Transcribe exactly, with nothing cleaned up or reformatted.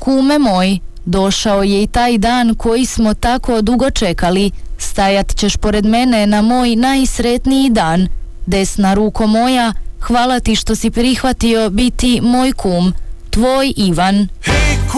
Kume moj, došao je i taj dan koji smo tako dugo čekali. Stajat ćeš pored mene na moj najsretniji dan. Desna ruko moja, hvala ti što si prihvatio biti moj kum. Tvoj Ivan.